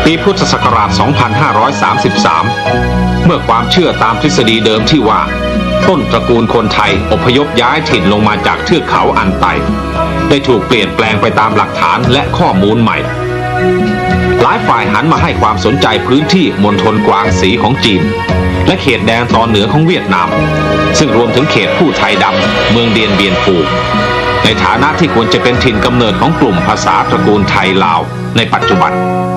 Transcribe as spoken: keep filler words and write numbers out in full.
ปีพุทธศักราช สองพันห้าร้อยสามสิบสาม เมื่อความเชื่อตามทฤษฎีเดิมที่ว่าต้นตระกูลคนไทยอพยพย้ายถิ่นลงมาจากเทือกเขาอันไตได้ถูกเปลี่ยนแปลงไปตามหลักฐานและข้อมูลใหม่หลายฝ่ายหันมาให้ความสนใจพื้นที่มณฑลกวางสีของจีนและเขตแดนตอนเหนือของเวียดนามซึ่งรวมถึงเขตผู้ไทยดำเมืองเดียนเบียนฟูในฐานะที่ควรจะเป็นถิ่นกำเนิดของกลุ่มภาษาตระกูลไทยลาวในปัจจุบัน